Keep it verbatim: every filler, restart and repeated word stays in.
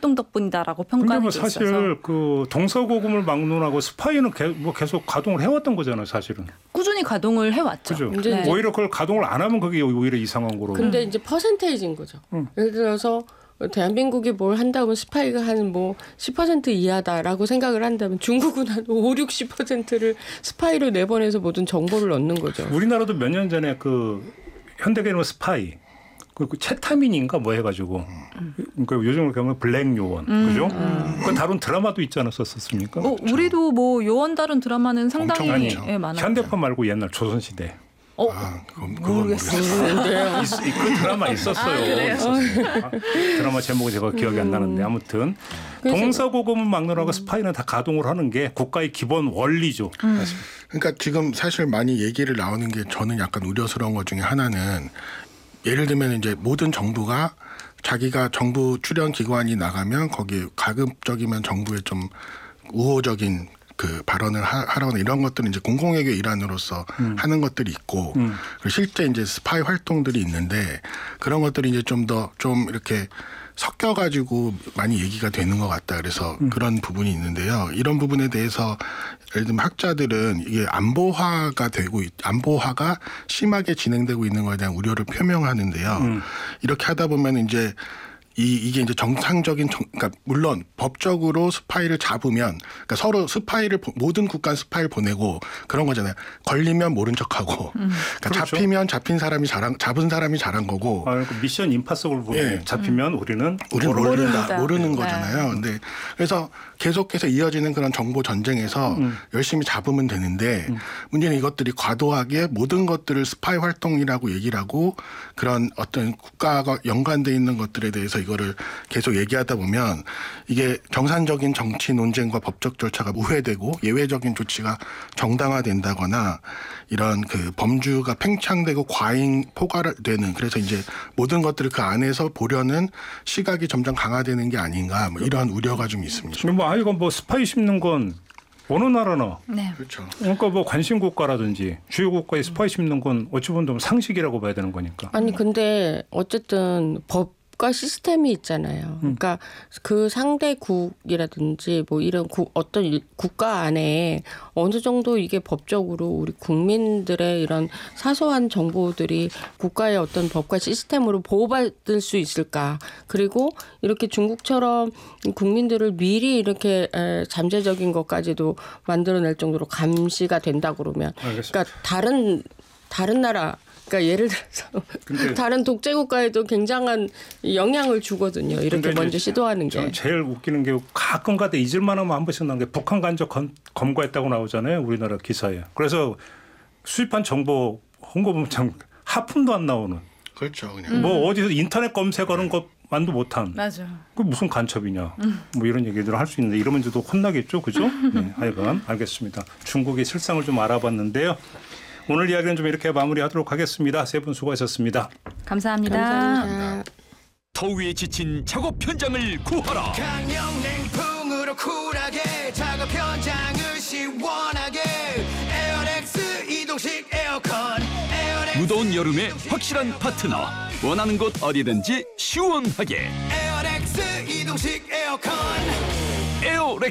활동 덕분이다라고 근데 평가하는 뭐 게 사실 있어서. 그 동서고금을 막론하고 스파이는 개, 뭐 계속 가동을 해왔던 거잖아요, 사실은. 꾸준히 가동을 해왔죠. 그죠. 네. 오히려 그걸 가동을 안 하면 그게 오히려 이상한 거로. 근데 이제 퍼센테이지인 거죠. 음. 예를 들어서 대한민국이 뭘 한다면 스파이가 한 뭐 십 퍼센트 이하다라고 생각을 한다면 중국은 한 오, 육십 퍼센트를 스파이로 내보내서 모든 정보를 얻는 거죠. 우리나라도 몇 년 전에 그 현대개념 스파이 그 채타민인가 뭐 해가지고 그러니까 요즘으로 가면 블랙 요원 음. 그죠? 음. 그 다룬 드라마도 있지 않았었습니까? 어, 우리도 뭐 요원 다룬 드라마는 상당히 엄청 예, 많았죠. 현대판 말고 옛날 조선시대. 어, 아, 그건, 그건 모르겠어요. 있, 그 드라마 있었어요. 아, 그래요? 있었어요. 아, 드라마 제목이 제가 기억이 안 나는데 아무튼 동서고금을 막느라고 스파이는 다 가동을 하는 게 국가의 기본 원리죠. 음. 그러니까 지금 사실 많이 얘기를 나오는 게 저는 약간 우려스러운 것 중에 하나는 예를 들면 이제 모든 정부가 자기가 정부 출연 기관이 나가면 거기에 가급적이면 정부에 좀 우호적인 그 발언을 하, 하거나 이런 것들은 이제 공공외교 일환으로서 음. 하는 것들이 있고 음. 그리고 실제 이제 스파이 활동들이 있는데 그런 것들이 이제 좀 더 좀 이렇게 섞여가지고 많이 얘기가 되는 것 같다. 그래서 음. 그런 부분이 있는데요. 이런 부분에 대해서 예를 들면 학자들은 이게 안보화가 되고 안보화가 심하게 진행되고 있는 것에 대한 우려를 표명하는데요. 음. 이렇게 하다 보면 이제 이, 이게 이제 정상적인, 정, 그러니까 물론 법적으로 스파이를 잡으면, 그러니까 서로 스파이를, 모든 국가 스파이를 보내고 그런 거잖아요. 걸리면 모른 척하고. 음. 그러니까 그렇죠. 잡히면 잡힌 사람이 잘한, 잡은 사람이 잘한 거고. 아, 그 미션 임파서블 보면 예. 잡히면 음. 우리는 우리는 모른다. 모른다. 모르는 네. 거잖아요. 근데 그래서 계속해서 이어지는 그런 정보 전쟁에서 음. 열심히 잡으면 되는데 음. 문제는 이것들이 과도하게 모든 것들을 스파이 활동이라고 얘기를 하고 그런 어떤 국가가 연관돼 있는 것들에 대해서 이거를 계속 얘기하다 보면 이게 정상적인 정치 논쟁과 법적 절차가 우회되고 예외적인 조치가 정당화된다거나 이런 그 범주가 팽창되고 과잉 포괄되는 그래서 이제 모든 것들을 그 안에서 보려는 시각이 점점 강화되는 게 아닌가 뭐 이런 우려가 좀 있습니다. 뭐 아이가 뭐 스파이 심는 건 어느 나라나 네. 그렇죠. 그러니까 뭐 관심 국가라든지 주요 국가에 스파이 심는 건 어찌 보면 상식이라고 봐야 되는 거니까. 아니 근데 어쨌든 법 국가 시스템이 있잖아요. 그러니까 그 상대국이라든지 뭐 이런 국, 어떤 일, 국가 안에 어느 정도 이게 법적으로 우리 국민들의 이런 사소한 정보들이 국가의 어떤 법과 시스템으로 보호받을 수 있을까. 그리고 이렇게 중국처럼 국민들을 미리 이렇게 에, 잠재적인 것까지도 만들어낼 정도로 감시가 된다 그러면 알겠습니다. 그러니까 다른 다른 나라 그러니까 예를 들어서 다른 독재 국가에도 굉장한 영향을 주거든요. 이렇게 먼저 시도하는 게. 저는 제일 웃기는 게 가끔가다 잊을만하면 한 번씩 나오는 게 북한 간접 검, 검거했다고 나오잖아요. 우리나라 기사에. 그래서 수입한 정보 홍보 보면 참 하품도 안 나오는. 그렇죠. 그냥. 음. 뭐 어디서 인터넷 검색하는 것만도 못한. 맞아. 그 무슨 간첩이냐. 음. 뭐 이런 얘기들을 할 수 있는데 이러면 또 혼나겠죠. 그죠? 네, 하여간 알겠습니다. 중국의 실상을 좀 알아봤는데요. 오늘 이야기는 좀 이렇게 마무리하도록 하겠습니다. 세 분 수고하셨습니다. 감사합니다. 감사합니다. 더위에 지친 작업 현장을 구하라. 강력냉풍으로 쿨하게 작업 현장을 시원하게 에어렉스 이동식 에어컨 에어렉스 무더운 여름에 확실한 파트너. 원하는 곳 어디든지 시원하게. 에어렉스 이동식 에어컨 에어렉스.